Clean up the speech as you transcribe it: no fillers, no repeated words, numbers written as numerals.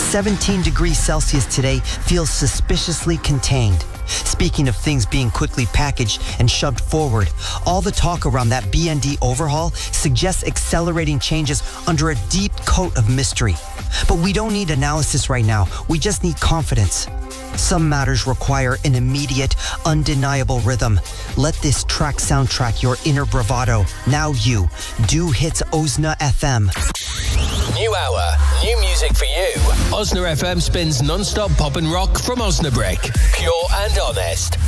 17 degrees Celsius today feels suspiciously contained. Speaking of things being quickly packaged and shoved forward, all the talk around that BND overhaul suggests accelerating changes under a deep coat of mystery. But we don't need analysis right now. We just need confidence. Some matters require an immediate, undeniable rhythm. Let this track soundtrack your inner bravado. Now you, Do Hits Osna FM. New hour, new music for you. Osna FM spins non-stop pop and rock from Osnabrück. Pure and honest.